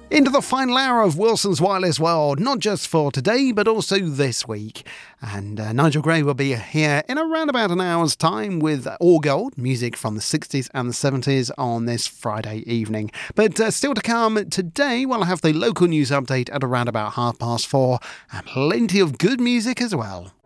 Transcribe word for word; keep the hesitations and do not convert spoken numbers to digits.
Into the final hour of Wilson's Wireless World, not just for today, but also this week. And uh, Nigel Gray will be here in around about an hour's time with All Gold, music from the sixties and the seventies on this Friday evening. But uh, still to come today, we'll have the local news update at around about half past four, and plenty of good music as well.